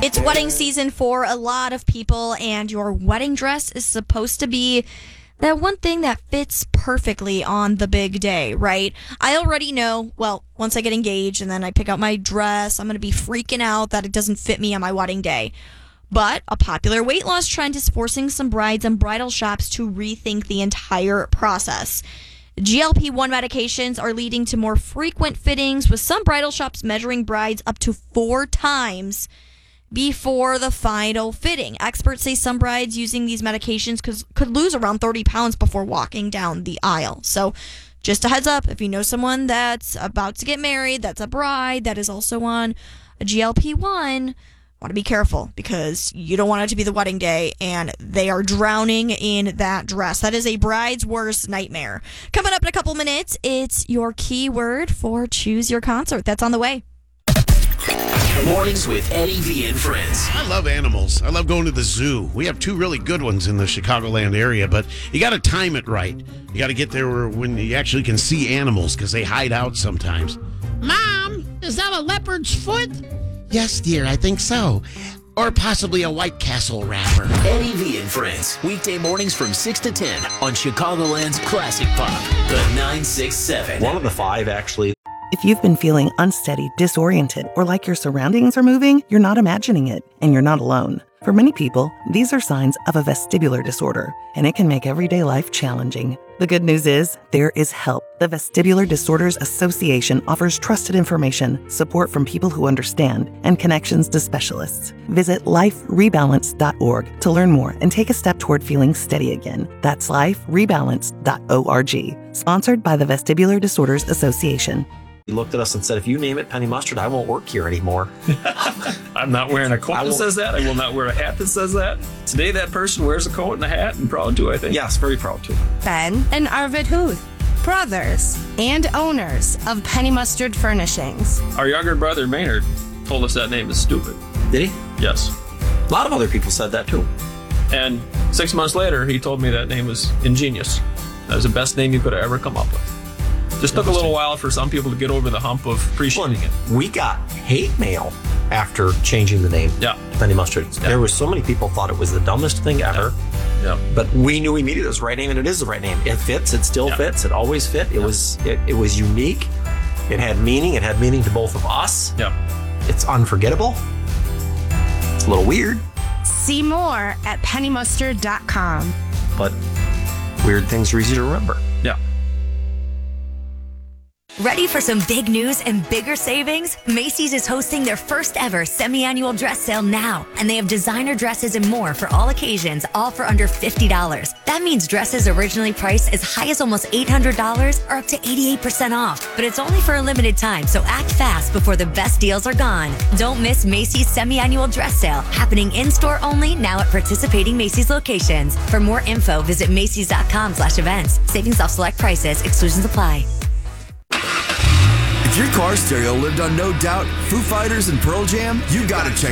It's wedding season for a lot of people, and your wedding dress is supposed to be that one thing that fits perfectly on the big day, right? I already know, well, once I get engaged and then I pick out my dress, I'm going to be freaking out that it doesn't fit me on my wedding day. But a popular weight loss trend is forcing some brides and bridal shops to rethink the entire process. GLP-1 medications are leading to more frequent fittings, with some bridal shops measuring brides up to 4 times before the final fitting. Experts say some brides using these medications could lose around 30 pounds before walking down the aisle. So just a heads up, if you know someone that's about to get married, that's a bride, that is also on a GLP-1, want to be careful, because you don't want it to be the wedding day and they are drowning in that dress. That is a bride's worst nightmare. Coming up in a couple minutes, it's your keyword for Choose Your Concert. That's on the way. Mornings with Eddie V and friends. I love animals. I love going to the zoo. We have 2 really good ones in the Chicagoland area, but you got to time it right. You got to get there when you actually can see animals, because they hide out sometimes. Mom, is that a leopard's foot? Yes, dear, I think so. Or possibly a White Castle wrapper. Eddie V and friends. Weekday mornings from 6 to 10 on Chicagoland's Classic Pop, the 967. One of the 5, actually. If you've been feeling unsteady, disoriented, or like your surroundings are moving, you're not imagining it, and you're not alone. For many people, these are signs of a vestibular disorder, and it can make everyday life challenging. The good news is, there is help. The Vestibular Disorders Association offers trusted information, support from people who understand, and connections to specialists. Visit liferebalance.org to learn more and take a step toward feeling steady again. That's liferebalance.org. Sponsored by the Vestibular Disorders Association. He looked at us and said, if you name it Penny Mustard, I won't work here anymore. I'm not wearing a coat that says that. I will not wear a hat that says that. Today, that person wears a coat and a hat, and proud to, I think. Yes, very proud to. Ben and Arvid Huth, brothers and owners of Penny Mustard Furnishings. Our younger brother, Maynard, told us that name is stupid. Did he? Yes. A lot of other people said that too. And 6 months later, he told me that name was ingenious. That was the best name you could have ever come up with. Just took a little while for some people to get over the hump of appreciating it. We got hate mail after changing the name to Penny Mustard. Yeah. There were so many people thought it was the dumbest thing ever. Yeah. But we knew immediately it was the right name, and it is the right name. It fits. It still fits. It always fit. It was unique. It had meaning. It had meaning to both of us. Yeah. It's unforgettable. It's a little weird. See more at pennymustard.com. But weird things are easy to remember. Yeah. Ready for some big news and bigger savings? Macy's is hosting their first ever semi-annual dress sale now, and they have designer dresses and more for all occasions, all for under $50. That means dresses originally priced as high as almost $800 are up to 88% off. But it's only for a limited time, so act fast before the best deals are gone. Don't miss Macy's semi-annual dress sale, happening in-store only now at participating Macy's locations. For more info, visit macys.com/events. Savings off select prices. Exclusions apply. If your car stereo lived on No Doubt, Foo Fighters, and Pearl Jam, you gotta check